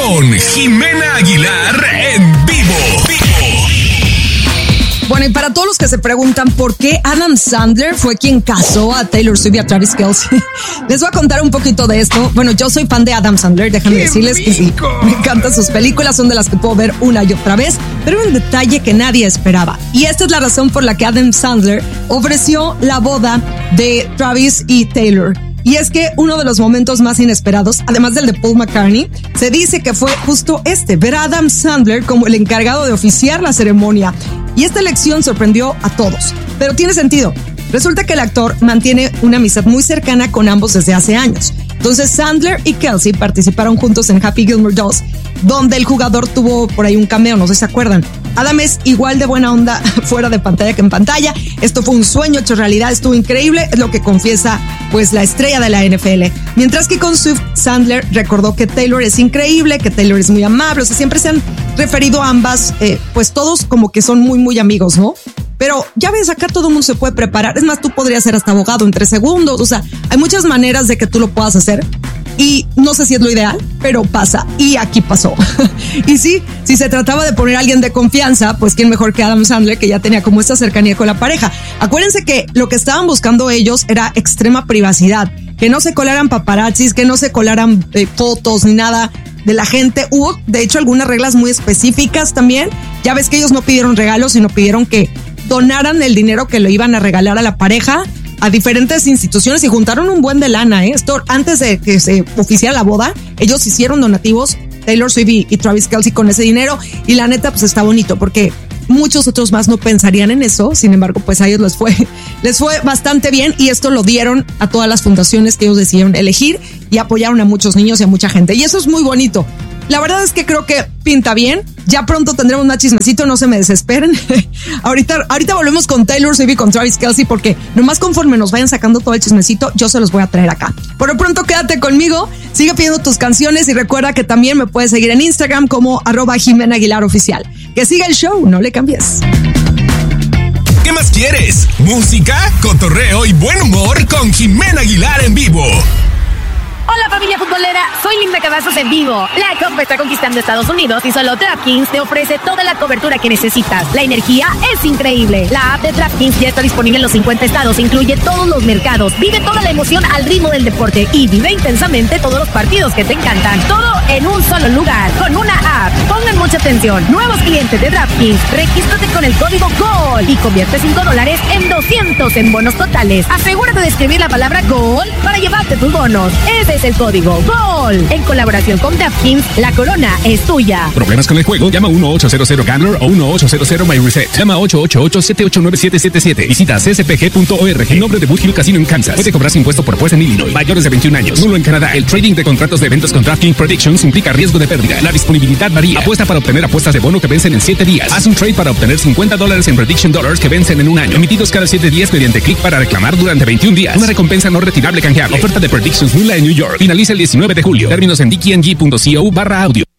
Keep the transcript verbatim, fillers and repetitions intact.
con Jimena Aguilar en vivo. Bueno, y para todos los que se preguntan por qué Adam Sandler fue quien casó a Taylor Swift y a Travis Kelce, les voy a contar un poquito de esto. Bueno, yo soy fan de Adam Sandler, déjenme decirles que sí, me encantan sus películas, son de las que puedo ver una y otra vez, pero hay un detalle que nadie esperaba. Y esta es la razón por la que Adam Sandler ofreció la boda de Travis y Taylor. Y es que uno de los momentos más inesperados, además del de Paul McCartney, se dice que fue justo este, ver a Adam Sandler como el encargado de oficiar la ceremonia. Y esta elección sorprendió a todos, pero tiene sentido. Resulta que el actor mantiene una amistad muy cercana con ambos desde hace años. Entonces Sandler y Kelce participaron juntos en Happy Gilmore dos, donde el jugador tuvo por ahí un cameo, no sé si se acuerdan. Adam es igual de buena onda fuera de pantalla que en pantalla. Esto fue un sueño hecho realidad, estuvo increíble, es lo que confiesa pues la estrella de la N F L. Mientras que con Swift, Sandler recordó que Taylor es increíble, que Taylor es muy amable, o sea, siempre se han referido a ambas, eh, pues todos como que son muy, muy amigos, ¿no? Pero ya ves, acá todo el mundo se puede preparar. Es más, tú podrías ser hasta abogado en tres segundos. O sea, hay muchas maneras de que tú lo puedas hacer. Y no sé si es lo ideal, pero pasa. Y aquí pasó. Y sí, si se trataba de poner a alguien de confianza, pues quién mejor que Adam Sandler, que ya tenía como esta cercanía con la pareja. Acuérdense que lo que estaban buscando ellos era extrema privacidad. Que no se colaran paparazzis, que no se colaran eh, fotos ni nada de la gente. Hubo, de hecho, algunas reglas muy específicas también. Ya ves que ellos no pidieron regalos, sino pidieron que donaran el dinero que le iban a regalar a la pareja a diferentes instituciones y juntaron un buen de lana, ¿eh? Esto antes de que se oficiara la boda, ellos hicieron donativos, Taylor Swift y, y Travis Kelce con ese dinero, y la neta pues está bonito porque muchos otros más no pensarían en eso. Sin embargo, pues a ellos les fue, les fue bastante bien, y esto lo dieron a todas las fundaciones que ellos decidieron elegir y apoyaron a muchos niños y a mucha gente, y eso es muy bonito. La verdad es que creo que pinta bien. Ya pronto tendremos más chismecito, no se me desesperen. ahorita, ahorita volvemos con Taylor Swift y con Travis Kelce, porque nomás conforme nos vayan sacando todo el chismecito, yo se los voy a traer acá. Por lo pronto, quédate conmigo, sigue pidiendo tus canciones y recuerda que también me puedes seguir en Instagram como arroba Jimena Aguilar Oficial. Que siga el show, no le cambies. ¿Qué más quieres? Música, cotorreo y buen humor con Jimena Aguilar en vivo. Hola familia futbolera, soy Linda Cavazos en vivo. La Copa está conquistando Estados Unidos y solo DraftKings te ofrece toda la cobertura que necesitas. La energía es increíble. La app de DraftKings ya está disponible en los cincuenta estados, incluye todos los mercados. Vive toda la emoción al ritmo del deporte y vive intensamente todos los partidos que te encantan. Todo en un solo lugar, con una app. Pongan mucha atención. Nuevos clientes de DraftKings, regístrate con el código GOL y convierte cinco dólares en doscientos en bonos totales. Asegúrate de escribir la palabra GOL para llevarte tus bonos. Ese es el código GOL. En colaboración con DraftKings, la corona es tuya. ¿Problemas con el juego? Llama uno ocho cero cero Gambler o uno ocho cero cero My Reset. Llama ocho ocho ocho siete ocho nueve siete siete siete. Visita c s p g punto org. Nombre de Wood Hill Casino en Kansas. Puede cobrarse impuesto por apuesta en Illinois. Mayores de veintiún años. Nulo en Canadá. El trading de contratos de eventos con DraftKings Predictions implica riesgo de pérdida. La disponibilidad varía. Apuesta para obtener apuestas de bono que vencen en siete días. Haz un trade para obtener cincuenta dólares en Prediction Dollars que vencen en un año. Emitidos cada siete días mediante clic para reclamar durante veintiún días. Una recompensa no retirable canjeable. Oferta de Predictions nula en New York. Finaliza el diecinueve de julio. Términos en d k n g punto co barra audio.